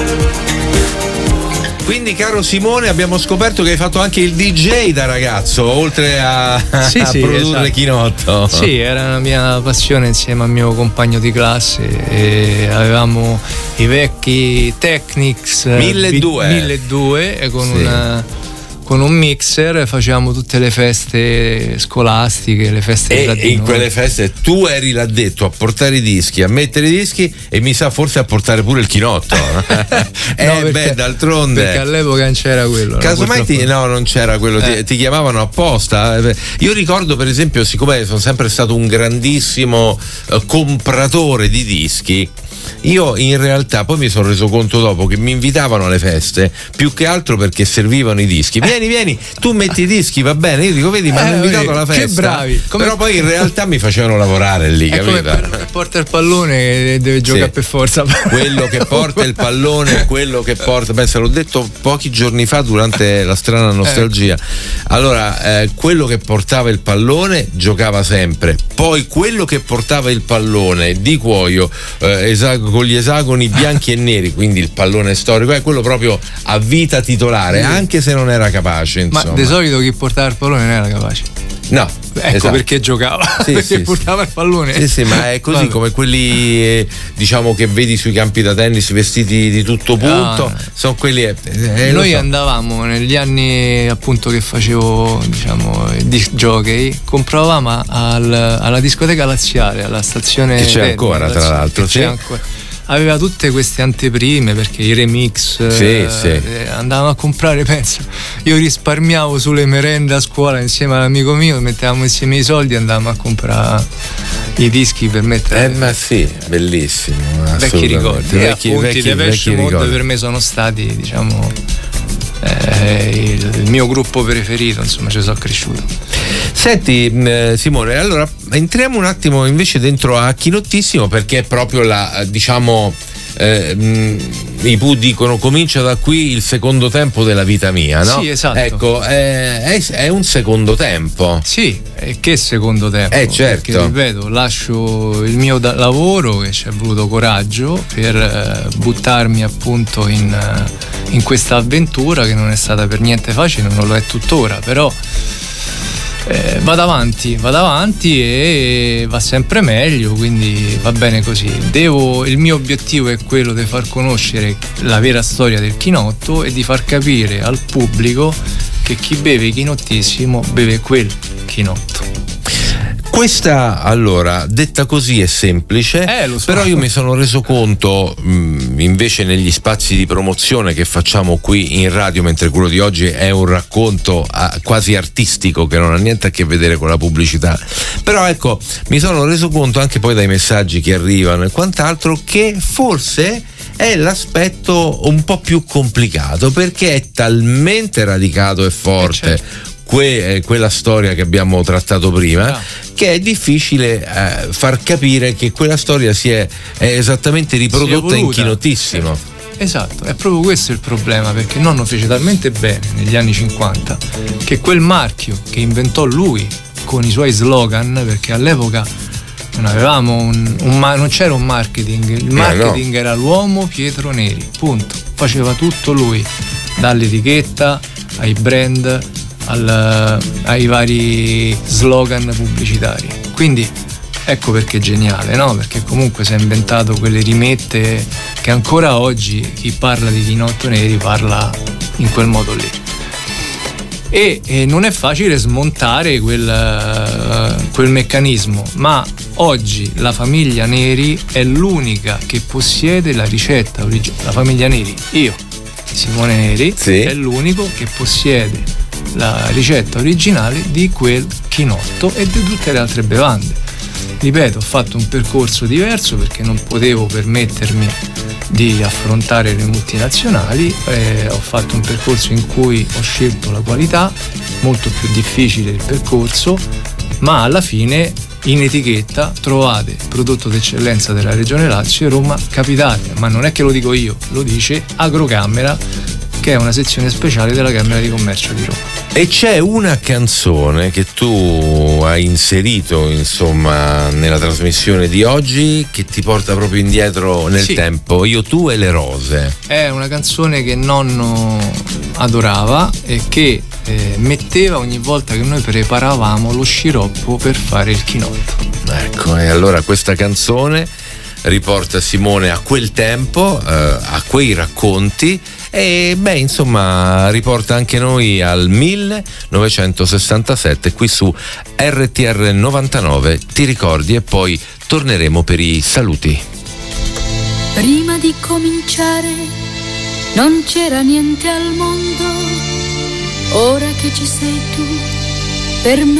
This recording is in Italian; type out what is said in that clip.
Quindi, caro Simone, abbiamo scoperto che hai fatto anche il DJ da ragazzo, oltre a produrre esatto. Chinotto. Sì, era la mia passione insieme al mio compagno di classe e avevamo i vecchi Technics 1200 e con un mixer facevamo tutte le feste scolastiche, le feste e in quelle feste tu eri l'addetto a portare i dischi, a mettere i dischi e mi sa forse a portare pure il chinotto. D'altronde perché all'epoca non c'era quello. Casomai non c'era quello, ti chiamavano apposta. Io ricordo, per esempio, siccome sono sempre stato un grandissimo compratore di dischi, io in realtà poi mi sono reso conto dopo che mi invitavano alle feste più che altro perché servivano i dischi. Vieni, tu metti i dischi, va bene. Io dico, vedi, mi hanno invitato alla festa. Che bravi. Però poi in realtà mi facevano lavorare lì, capito? Porta il pallone deve giocare per forza. Quello che porta il pallone, quello che porta. Pensa, l'ho detto pochi giorni fa durante la strana nostalgia. Allora, quello che portava il pallone giocava sempre. Poi quello che portava il pallone di cuoio, con gli esagoni bianchi e neri, quindi il pallone storico, è quello proprio a vita titolare, anche se non era capace, insomma. Ma di solito chi portava il pallone non era capace. No, ecco perché giocava, perché portava il pallone. Sì, ma è così come quelli diciamo che vedi sui campi da tennis vestiti di tutto punto, sono quelli. Noi andavamo negli anni appunto che facevo, diciamo, disc jockey, compravamo alla discoteca Laziale, alla stazione. Che c'è ancora, tra l'altro, c'è ancora. Aveva tutte queste anteprime perché i remix andavamo a comprare, penso. Io risparmiavo sulle merende a scuola insieme all'amico mio, mettevamo insieme i soldi e andavamo a comprare i dischi per mettere. Ma sì, bellissimo. Vecchi ricordi. Vecchi ricordi. Per me sono stati, diciamo, il mio gruppo preferito, insomma, ci sono cresciuto. Senti, Simone, allora entriamo un attimo invece dentro a Chinottissimo, perché è proprio la, diciamo, i Pooh dicono comincia da qui il secondo tempo della vita mia, no? Sì, esatto. Ecco, è un secondo tempo. Sì, e che secondo tempo? Certo. Perché, ripeto, lascio il mio lavoro, che ci è voluto coraggio per buttarmi appunto in questa avventura che non è stata per niente facile, non lo è tuttora, però vado avanti e va sempre meglio, quindi va bene così. Il mio obiettivo è quello di far conoscere la vera storia del chinotto e di far capire al pubblico che chi beve Chinottissimo beve quel chinotto. Questa, allora, detta così è semplice, lo so. Però io mi sono reso conto, invece negli spazi di promozione che facciamo qui in radio, mentre quello di oggi è un racconto quasi artistico che non ha niente a che vedere con la pubblicità, però ecco, mi sono reso conto anche poi dai messaggi che arrivano e quant'altro che forse è l'aspetto un po' più complicato, perché è talmente radicato e forte quella storia che abbiamo trattato prima, che è difficile far capire che quella storia è esattamente riprodotta in Chinottissimo. Esatto, è proprio questo il problema, perché nonno fece talmente bene negli anni 50 che quel marchio che inventò lui con i suoi slogan, perché all'epoca non avevamo non c'era un marketing, il marketing era l'uomo Pietro Neri, punto, faceva tutto lui, dall'etichetta ai brand ai vari slogan pubblicitari. Quindi ecco perché è geniale, no? Perché comunque si è inventato quelle rimette che ancora oggi chi parla di Chinotto Neri parla in quel modo lì. E non è facile smontare quel meccanismo, ma oggi la famiglia Neri è l'unica che possiede la ricetta originale. La famiglia Neri, io, Simone Neri, è l'unico che possiede la ricetta originale di quel chinotto e di tutte le altre bevande. Ripeto, ho fatto un percorso diverso perché non potevo permettermi di affrontare le multinazionali, ho fatto un percorso in cui ho scelto la qualità, molto più difficile il percorso, ma alla fine in etichetta trovate prodotto d'eccellenza della Regione Lazio e Roma Capitale, ma non è che lo dico io, lo dice Agrocamera, che è una sezione speciale della Camera di Commercio di Roma. E c'è una canzone che tu hai inserito, insomma, nella trasmissione di oggi, che ti porta proprio indietro nel tempo. Io, tu e le rose. È una canzone che nonno adorava e che metteva ogni volta che noi preparavamo lo sciroppo per fare il chinotto. Ecco, e allora questa canzone riporta Simone a quel tempo, a quei racconti, e insomma riporta anche noi al 1967 qui su RTR 99. Ti ricordi? E poi torneremo per i saluti. Prima di cominciare non c'era niente al mondo, ora che ci sei tu per me